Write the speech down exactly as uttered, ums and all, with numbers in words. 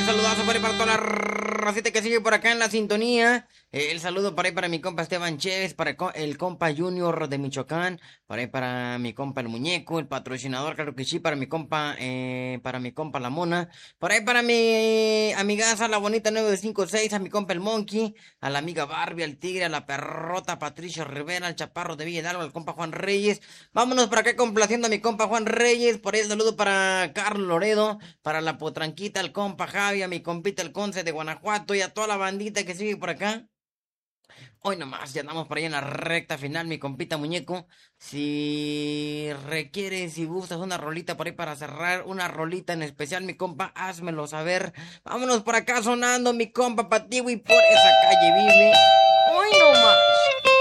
saludazo por ahí para toda la racita que sigue por acá en la sintonía. Eh, el saludo por ahí para mi compa Esteban Chévez, para el, co- el compa Junior de Michoacán, por ahí para mi compa el muñeco, el patrocinador, claro que sí, para mi compa, eh, para mi compa la mona, por ahí para mi amigaza la bonita nueve cinco seis, a mi compa el monkey, a la amiga Barbie, al tigre, a la perrota Patricia Rivera, al chaparro de Villa Hidalgo, al compa Juan Reyes. Vámonos por acá complaciendo a mi compa Juan Reyes, por ahí el saludo para Carlos Loredo, para la potranquita, el compa Javi, a mi compita el Conce de Guanajuato y a toda la bandita que sigue por acá. Hoy nomás, ya andamos por ahí en la recta final, mi compita muñeco. Si requieres, si gustas una rolita por ahí para cerrar, una rolita en especial, mi compa, házmelo saber. Vámonos por acá sonando, mi compa Patiwi, por esa calle vive. Hoy nomás.